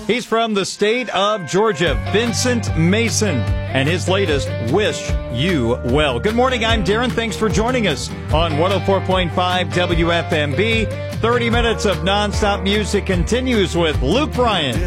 He's from the state of Georgia, Vincent Mason, and his latest, Wish You Well. Good morning, I'm Darren. Thanks for joining us on 104.5 WFMB. 30 minutes of nonstop music continues with Luke Bryan.